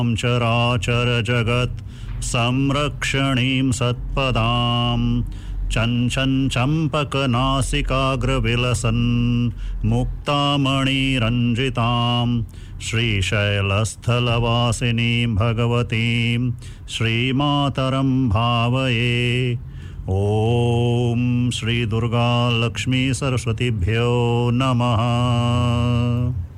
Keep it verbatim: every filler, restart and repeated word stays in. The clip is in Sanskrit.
चराचरजगत् संरक्षणीं सत्पदां चञ्चन् चम्पकनासिकाग्रविलसन् मुक्तामणिरञ्जितां श्रीशैलस्थलवासिनीं भगवतीं श्रीमातरं भावये। ॐ श्री दुर्गा लक्ष्मी सरस्वतीभ्यो नमः।